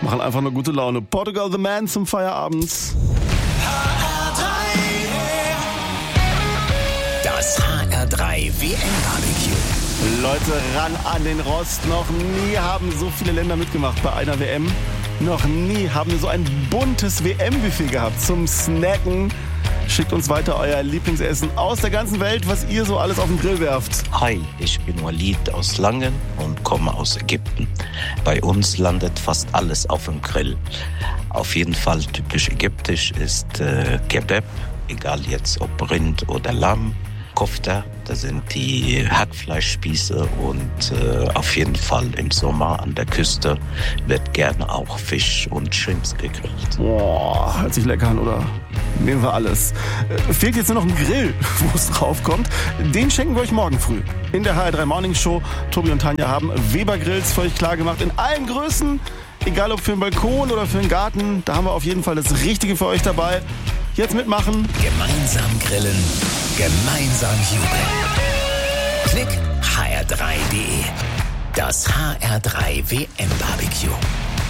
machen einfach nur gute Laune. Portugal the Man zum Feierabend. Das HR3 WM-Barbecue. Leute, ran an den Rost. Noch nie haben so viele Länder mitgemacht bei einer WM. Noch nie haben wir so ein buntes WM-Buffet gehabt zum Snacken. Schickt uns weiter euer Lieblingsessen aus der ganzen Welt, was ihr so alles auf den Grill werft. Hi, ich bin Walid aus Langen und komme aus Ägypten. Bei uns landet fast alles auf dem Grill. Auf jeden Fall typisch ägyptisch ist Kebab, egal jetzt ob Rind oder Lamm. Kofta, das sind die Hackfleischspieße und auf jeden Fall im Sommer an der Küste wird gerne auch Fisch und Shrimps gegrillt. Boah, hört sich lecker an, oder? Nehmen wir alles. Fehlt jetzt nur noch ein Grill, wo es drauf kommt. Den schenken wir euch morgen früh. In der HR3 Morning Show. Tobi und Tanja haben Weber Grills für euch klar gemacht. In allen Größen. Egal ob für einen Balkon oder für einen Garten. Da haben wir auf jeden Fall das Richtige für euch dabei. Jetzt mitmachen. Gemeinsam grillen, gemeinsam jubeln. Klick hr3.de. Das HR3 WM-Barbecue.